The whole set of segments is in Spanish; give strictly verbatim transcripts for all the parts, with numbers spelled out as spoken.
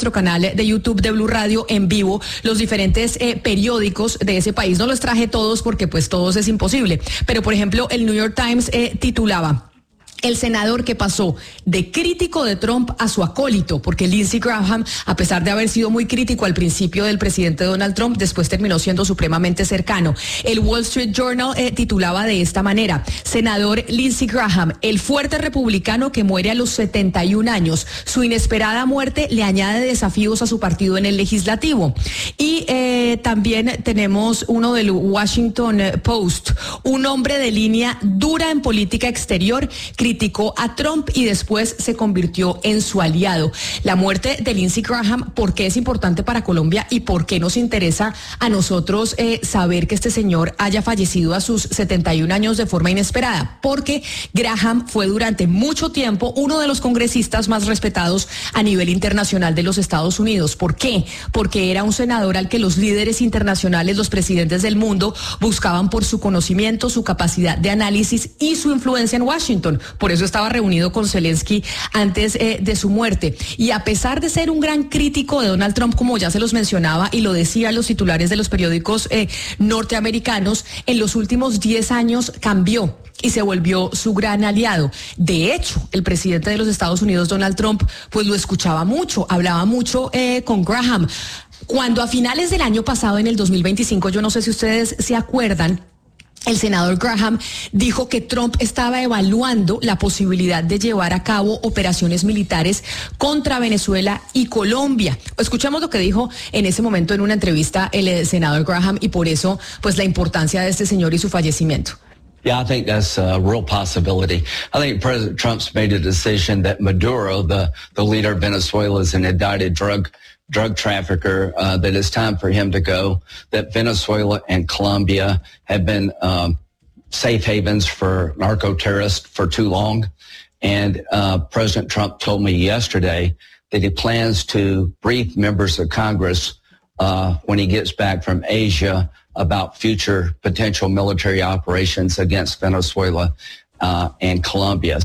nuestro canal de YouTube de Blue Radio en vivo los diferentes eh, periódicos de ese país. No los traje todos porque pues todos es imposible, pero por ejemplo el New York Times eh, titulaba: el senador que pasó de crítico de Trump a su acólito, porque Lindsey Graham, a pesar de haber sido muy crítico al principio del presidente Donald Trump, después terminó siendo supremamente cercano. El Wall Street Journal eh, titulaba de esta manera: senador Lindsey Graham, el fuerte republicano que muere a los setenta y un años. Su inesperada muerte le añade desafíos a su partido en el legislativo. Y eh, también tenemos uno del Washington Post: un hombre de línea dura en política exterior, criticó a Trump y después se convirtió en su aliado. La muerte de Lindsey Graham, ¿por qué es importante para Colombia y por qué nos interesa a nosotros eh, saber que este señor haya fallecido a sus setenta y un años de forma inesperada? Porque Graham fue durante mucho tiempo uno de los congresistas más respetados a nivel internacional de los Estados Unidos. ¿Por qué? Porque era un senador al que los líderes internacionales, los presidentes del mundo, buscaban por su conocimiento, su capacidad de análisis y su influencia en Washington. Por eso estaba reunido con Zelensky antes eh, de su muerte. Y a pesar de ser un gran crítico de Donald Trump, como ya se los mencionaba y lo decían los titulares de los periódicos eh, norteamericanos, en los últimos diez años cambió y se volvió su gran aliado. De hecho, el presidente de los Estados Unidos, Donald Trump, pues lo escuchaba mucho, hablaba mucho eh, con Graham. Cuando a finales del año pasado, en el dos mil veinticinco, yo no sé si ustedes se acuerdan, el senador Graham dijo que Trump estaba evaluando la posibilidad de llevar a cabo operaciones militares contra Venezuela y Colombia. Escuchamos lo que dijo en ese momento en una entrevista el senador Graham y por eso pues la importancia de este señor y su fallecimiento. Yeah, I think that's a real possibility. I think President Trump's made a decision that Maduro, the, the leader of Venezuela, is an indicted drug drug trafficker, uh, that it's time for him to go, that Venezuela and Colombia have been um, safe havens for narco-terrorists for too long. And uh, President Trump told me yesterday that he plans to brief members of Congress uh, when he gets back from Asia about future potential military operations against Venezuela uh, and Colombia.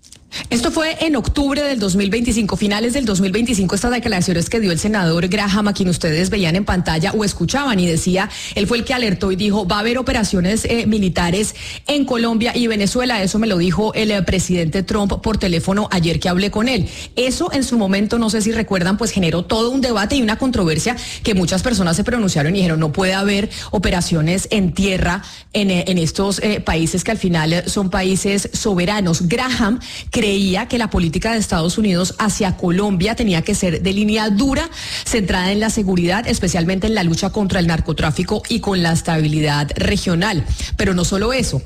Esto fue en octubre del dos mil veinticinco, finales del dos mil veinticinco, estas declaraciones que dio el senador Graham, a quien ustedes veían en pantalla o escuchaban, y decía, él fue el que alertó y dijo, va a haber operaciones eh, militares en Colombia y Venezuela. Eso me lo dijo el eh, presidente Trump por teléfono ayer que hablé con él. Eso en su momento, no sé si recuerdan, pues generó todo un debate y una controversia que muchas personas se pronunciaron y dijeron, no puede haber operaciones en tierra en, en estos eh, países que al final son países soberanos. Graham creía que la política de Estados Unidos hacia Colombia tenía que ser de línea dura, centrada en la seguridad, especialmente en la lucha contra el narcotráfico y con la estabilidad regional. Pero no solo eso.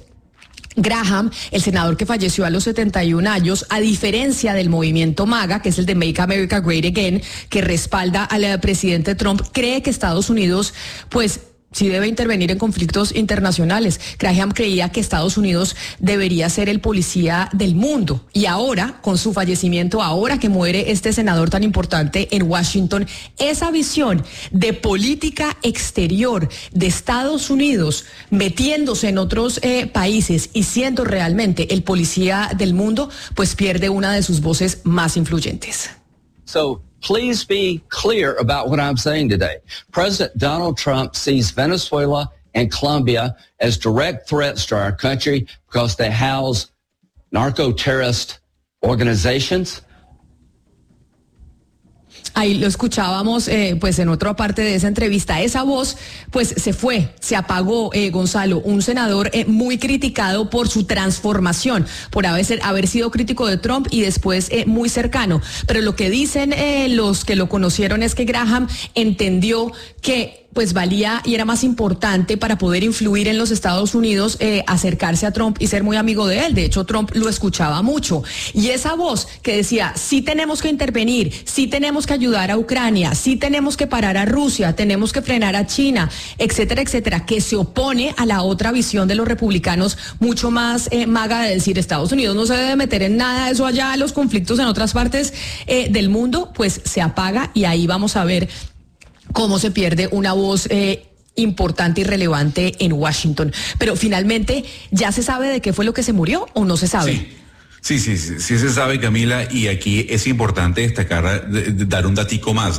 Graham, el senador que falleció a los setenta y un años, a diferencia del movimiento MAGA, que es el de Make America Great Again, que respalda al presidente Trump, cree que Estados Unidos, pues, sí debe intervenir en conflictos internacionales. Graham creía que Estados Unidos debería ser el policía del mundo. Y ahora, con su fallecimiento, ahora que muere este senador tan importante en Washington, esa visión de política exterior de Estados Unidos metiéndose en otros eh, países y siendo realmente el policía del mundo, pues pierde una de sus voces más influyentes. So, please be clear about what I'm saying today. President Donald Trump sees Venezuela and Colombia as direct threats to our country because they house narco-terrorist organizations. Ahí lo escuchábamos, eh, pues en otra parte de esa entrevista. Esa voz, pues se fue, se apagó, eh, Gonzalo, un senador eh, muy criticado por su transformación, por haber, ser, haber sido crítico de Trump y después eh, muy cercano. Pero lo que dicen eh, los que lo conocieron es que Graham entendió que pues valía y era más importante para poder influir en los Estados Unidos, eh, acercarse a Trump y ser muy amigo de él. De hecho, Trump lo escuchaba mucho. Y esa voz que decía, sí tenemos que intervenir, sí tenemos que ayudar a Ucrania, sí tenemos que parar a Rusia, tenemos que frenar a China, etcétera, etcétera, que se opone a la otra visión de los republicanos, mucho más eh, maga, de decir Estados Unidos no se debe meter en nada de eso allá, los conflictos en otras partes eh, del mundo, pues se apaga y ahí vamos a ver cómo se pierde una voz eh, importante y relevante en Washington. Pero finalmente, ¿ya se sabe de qué fue lo que se murió o no se sabe? Sí. Sí, sí, sí, sí se sabe, Camila, y aquí es importante destacar, de, de dar un datico más.